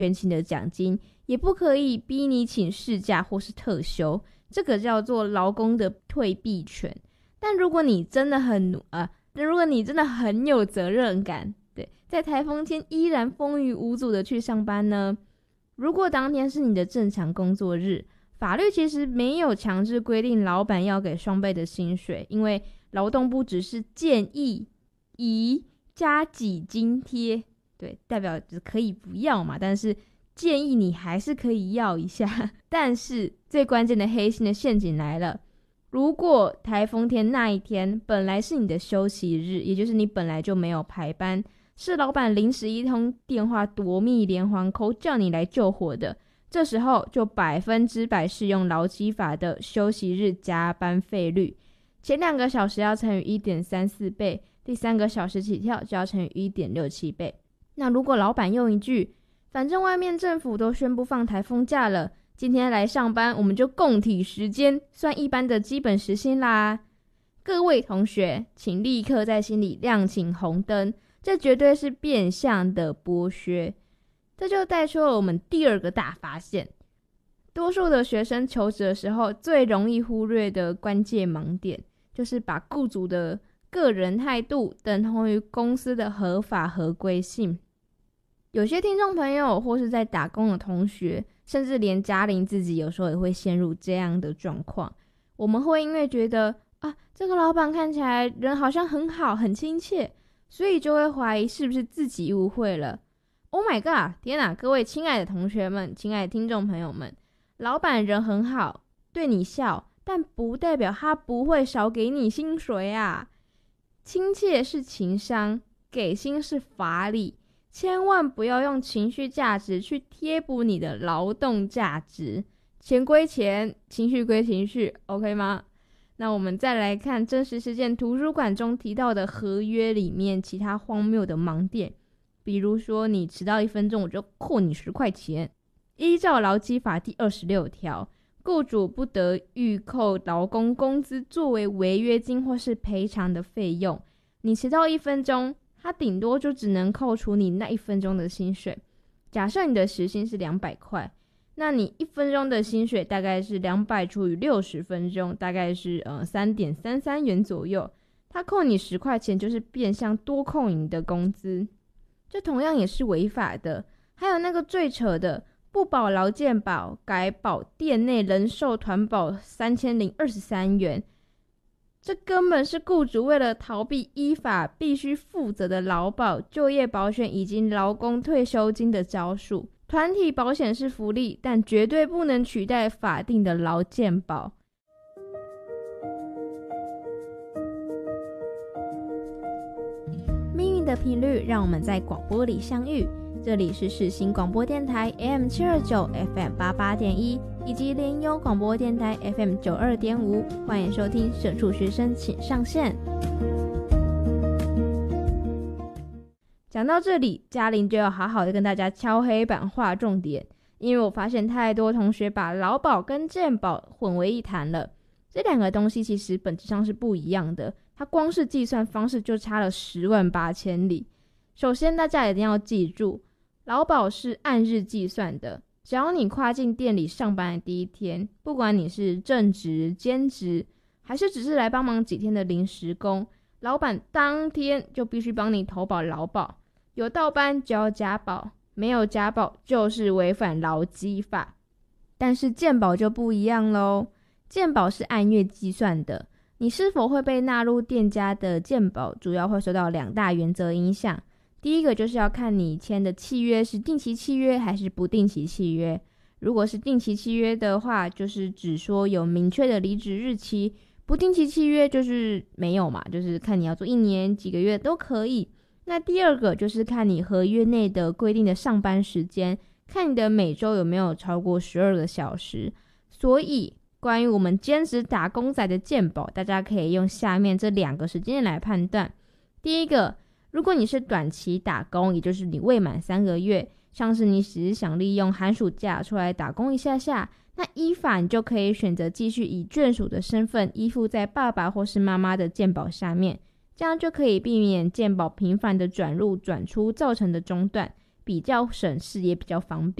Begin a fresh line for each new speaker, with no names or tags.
原请的奖金，也不可以逼你请事假或是特休，这个叫做劳工的退避权。但如果你真的很有责任感，对，在台风天依然风雨无阻的去上班呢，如果当天是你的正常工作日，法律其实没有强制规定老板要给双倍的薪水，因为劳动部只是建议宜加给津贴，对，代表可以不要嘛，但是建议你还是可以要一下。但是最关键的黑心的陷阱来了，如果台风天那一天本来是你的休息日，也就是你本来就没有排班，是老板临时一通电话夺命连环扣叫你来救火的，这时候就100%适用劳基法的休息日加班费率，前2个小时要乘以 1.34 倍，第3个小时起跳就要乘以 1.67 倍。那如果老板用一句反正外面政府都宣布放台风假了，今天来上班我们就共体时间，算一般的基本时薪啦。各位同学请立刻在心里亮起红灯，这绝对是变相的剥削。这就带出了我们第2个大发现，多数的学生求职的时候最容易忽略的关键盲点，就是把雇主的个人态度等同于公司的合法合规性。有些听众朋友或是在打工的同学，甚至连嘉玲自己有时候也会陷入这样的状况。我们会因为觉得这个老板看起来人好像很好很亲切，所以就会怀疑是不是自己误会了。Oh my god， 天哪，各位亲爱的同学们，亲爱的听众朋友们，老板人很好，对你笑，但不代表他不会少给你薪水啊。亲切是情商，给薪是法理，千万不要用情绪价值去贴补你的劳动价值。钱归钱，情绪归情绪 ，OK 吗？那我们再来看真实事件图书馆中提到的合约里面其他荒谬的盲点，比如说你迟到1分钟我就扣你10块钱。依照劳基法第26条，雇主不得预扣劳工工资作为违约金或是赔偿的费用。你迟到1分钟，他顶多就只能扣除你那1分钟的薪水。假设你的时薪是200块，那你1分钟的薪水大概是200除以60分钟，大概是3.33元左右。他扣你10块钱，就是变相多扣你的工资，这同样也是违法的。还有那个最扯的，不保劳健保，改保店内人寿团保3023元，这根本是雇主为了逃避依法必须负责的劳保、就业保险以及劳工退休金的招数。团体保险是福利，但绝对不能取代法定的劳健保。命运的频率让我们在广播里相遇，这里是世新广播电台 AM729 FM88.1 以及联优广播电台 FM92.5， 欢迎收听社畜学生请上线。讲到这里，嘉玲就要好好的跟大家敲黑板画重点，因为我发现太多同学把劳保跟健保混为一谈了。这2个东西其实本质上是不一样的，它光是计算方式就差了10万8千里。首先大家一定要记住，劳保是按日计算的，只要你跨进店里上班的第一天，不管你是正职、兼职，还是只是来帮忙几天的临时工，老板当天就必须帮你投保劳保。有到班就要加保，没有加保就是违反劳基法。但是健保就不一样咯，健保是按月计算的，你是否会被纳入店家的健保主要会受到2大原则影响。第一个就是要看你签的契约是定期契约还是不定期契约。如果是定期契约的话，就是指说有明确的离职日期，不定期契约就是没有嘛，就是看你要做1年几个月都可以。那第2个就是看你合约内的规定的上班时间，看你的每周有没有超过12个小时。所以关于我们兼职打工仔的健保，大家可以用下面这2个时间来判断。第一个，如果你是短期打工，也就是你未满3个月，像是你只是想利用寒暑假出来打工一下下，那依法你就可以选择继续以眷属的身份依附在爸爸或是妈妈的健保下面，这样就可以避免健保频繁的转入转出造成的中断， 比较省事也比较方便。